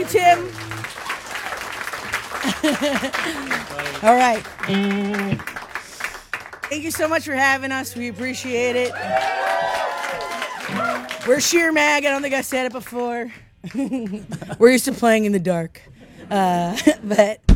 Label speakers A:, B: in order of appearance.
A: you, Tim. All right. Thank you so much for having us. We appreciate it. We're Sheer Mag. I don't think I said it before. We're used to playing in the dark. But